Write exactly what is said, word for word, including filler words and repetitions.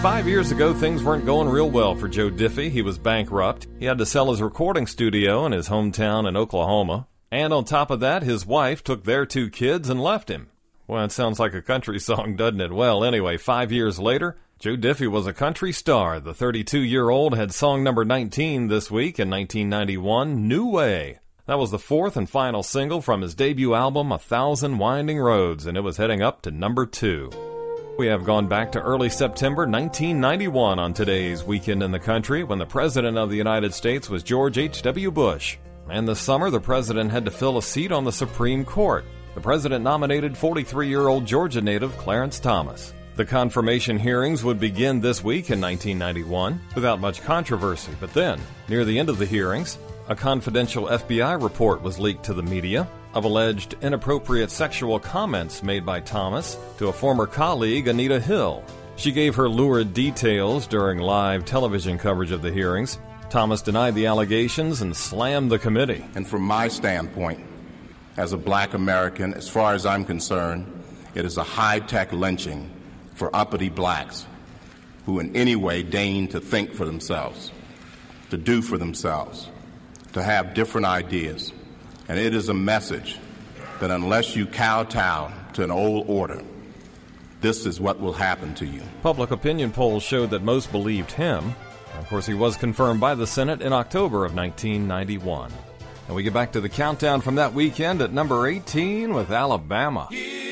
Five years ago, things weren't going real well for Joe Diffie. He was bankrupt. He had to sell his recording studio in his hometown in Oklahoma. And on top of that, his wife took their two kids and left him. Well, it sounds like a country song, doesn't it? Well, anyway, five years later, Joe Diffie was a country star. The thirty-two-year-old had song number nineteen this week in nineteen ninety-one, New Way. That was the fourth and final single from his debut album, A Thousand Winding Roads, and it was heading up to number two. We have gone back to early September nineteen ninety-one on today's Weekend in the Country, when the President of the United States was George H W. Bush. And this summer, the President had to fill a seat on the Supreme Court. The President nominated forty-three-year-old Georgia native Clarence Thomas. The confirmation hearings would begin this week in nineteen ninety-one, without much controversy. But then, near the end of the hearings, a confidential F B I report was leaked to the media of alleged inappropriate sexual comments made by Thomas to a former colleague, Anita Hill. She gave her lurid details during live television coverage of the hearings. Thomas denied the allegations and slammed the committee. And from my standpoint, as a black American, as far as I'm concerned, it is a high-tech lynching for uppity blacks who in any way deign to think for themselves, to do for themselves, to have different ideas. And it is a message that unless you kowtow to an old order, this is what will happen to you. Public opinion polls showed that most believed him. Of course, he was confirmed by the Senate in October of nineteen ninety-one. And we get back to the countdown from that weekend at number eighteen with Alabama. Yeah.